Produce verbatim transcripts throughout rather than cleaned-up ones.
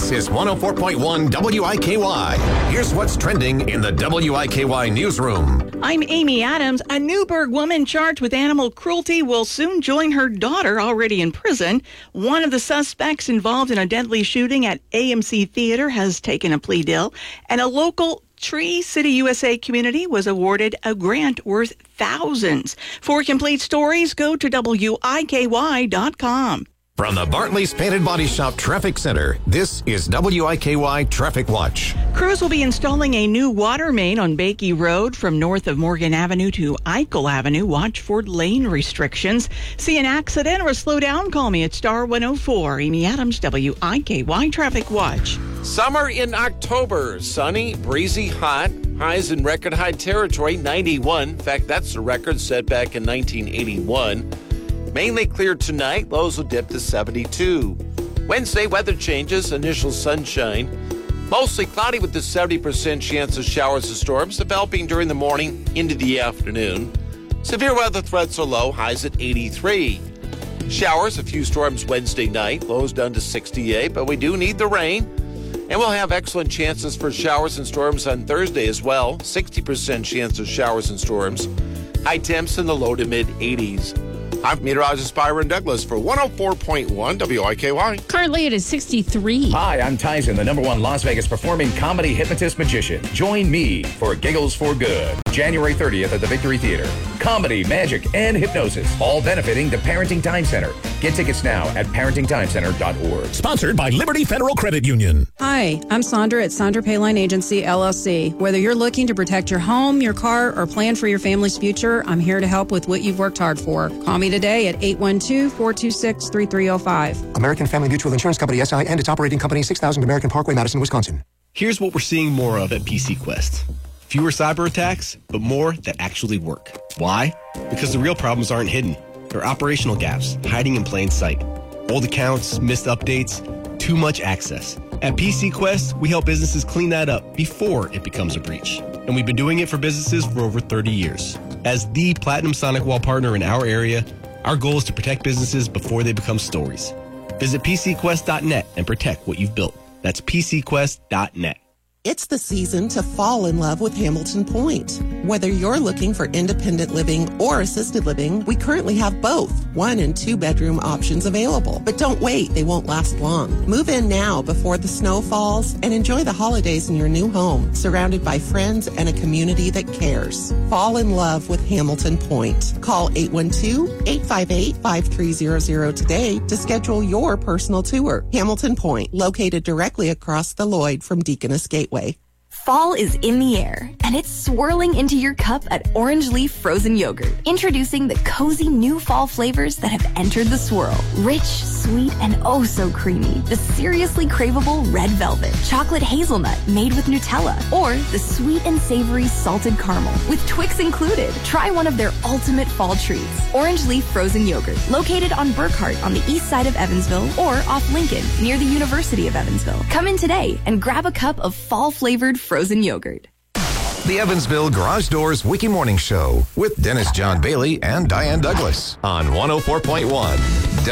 This is one oh four point one W I K Y. Here's what's trending in the W I K Y newsroom. I'm Amy Adams. A Newburgh woman charged with animal cruelty will soon join her daughter already in prison. One of the suspects involved in a deadly shooting at A M C Theater has taken a plea deal, and a local Tree City U S A community was awarded a grant worth thousands. For complete stories, go to W I K Y dot com. From the Bartley's Painted Body Shop Traffic Center, this is W I K Y Traffic Watch. Crews will be installing a new water main on Bakey Road from north of Morgan Avenue to Eichel Avenue. Watch for lane restrictions. See an accident or slow down? Call me at star one oh four. Amy Adams, W I K Y Traffic Watch. Summer in October. Sunny, breezy, hot. Highs in record high territory, ninety-one. In fact, that's the record set back in nineteen eighty-one. Mainly clear tonight. Lows will dip to seventy-two. Wednesday, weather changes. Initial sunshine. Mostly cloudy with a seventy percent chance of showers and storms developing during the morning into the afternoon. Severe weather threats are low. Highs at eighty-three. Showers, a few storms Wednesday night. Lows down to sixty-eight, but we do need the rain. And we'll have excellent chances for showers and storms on Thursday as well. sixty percent chance of showers and storms. High temps in the low to mid eighties. I'm meteorologist Byron Douglas for one oh four point one W I K Y. Currently it is sixty-three. Hi, I'm Tyson, the number one Las Vegas performing comedy hypnotist magician. Join me for Giggles for Good, January thirtieth at the Victory Theater. Comedy, magic, and hypnosis, all benefiting the Parenting Time Center. Get tickets now at parenting time center dot org. Sponsored by Liberty Federal Credit Union. Hi, I'm Sandra at Sandra Payline Agency, L L C. Whether you're looking to protect your home, your car, or plan for your family's future, I'm here to help with what you've worked hard for. Call me today at eight one two, four two six, three three zero five. American Family Mutual Insurance Company, S I, and its operating company, six thousand American Parkway, Madison, Wisconsin. Here's what we're seeing more of at P C Quest. Fewer cyber attacks, but more that actually work. Why? Because the real problems aren't hidden. They're operational gaps, hiding in plain sight. Old accounts, missed updates, too much access. At P C Quest, we help businesses clean that up before it becomes a breach. And we've been doing it for businesses for over thirty years. As the Platinum Sonic Wall partner in our area, our goal is to protect businesses before they become stories. Visit P C quest dot net and protect what you've built. That's P C quest dot net. It's the season to fall in love with Hamilton Point. Whether you're looking for independent living or assisted living, we currently have both one and two bedroom options available. But don't wait, they won't last long. Move in now before the snow falls and enjoy the holidays in your new home, surrounded by friends and a community that cares. Fall in love with Hamilton Point. Call eight one two, eight five eight, five three zero zero today to schedule your personal tour. Hamilton Point, located directly across the Lloyd from Deaconess Gateway. Fall is in the air, and it's swirling into your cup at Orange Leaf Frozen Yogurt. Introducing the cozy new fall flavors that have entered the swirl. Rich, sweet, and oh so creamy. The seriously craveable Red Velvet, chocolate hazelnut made with Nutella, or the sweet and savory salted caramel with Twix included. Try one of their ultimate fall treats. Orange Leaf Frozen Yogurt, located on Burkhart on the east side of Evansville or off Lincoln near the University of Evansville. Come in today and grab a cup of fall-flavored frozen yogurt. The Evansville Garage Doors Wiki Morning Show with Dennis John Bailey and Diane Douglas on one oh four point one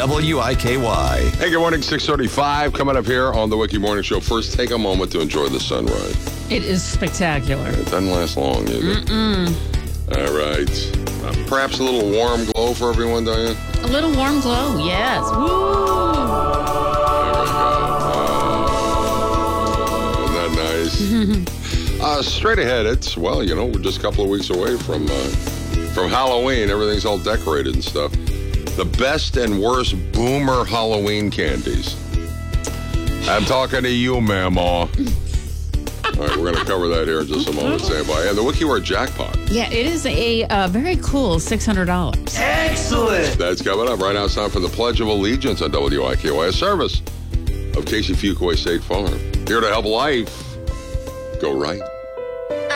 W I K Y. Hey, good morning, six thirty-five. Coming up here on the Wiki Morning Show. First, take a moment to enjoy the sunrise. It is spectacular. It doesn't last long, is it? Mm-mm. All right. Uh, perhaps a little warm glow for everyone, Diane? A little warm glow, yes. Woo! uh, straight ahead, it's, well, you know, we're just a couple of weeks away from uh, from Halloween. Everything's all decorated and stuff. The best and worst boomer Halloween candies. I'm talking to you, Mama. All right, we're going to cover that here in just a moment. Stand by. And the WikiWord jackpot. Yeah, it is a uh, very cool six hundred dollars. Excellent! That's coming up. Right now it's time for the Pledge of Allegiance on W I K Y, a service of Casey Fuquay State Farm. Here to help life go right.